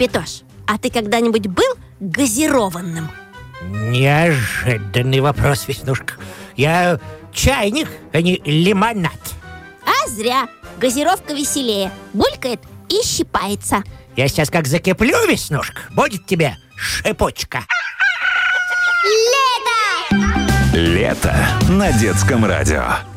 Капитош, а ты когда-нибудь был газированным? Неожиданный вопрос, Веснушка. Я чайник, а не лимонад. А зря. Газировка веселее. Булькает и щипается. Я сейчас как закиплю, Веснушка, будет тебе шипучка. Лето! Лето на детском радио.